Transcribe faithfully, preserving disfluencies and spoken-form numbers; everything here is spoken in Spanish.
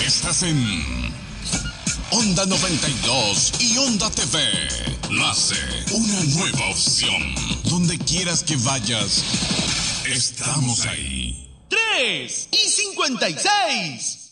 Estás en Onda noventa y dos y Onda T V. Nace una nueva opción. Donde quieras que vayas, estamos ahí. tres y cincuenta y seis.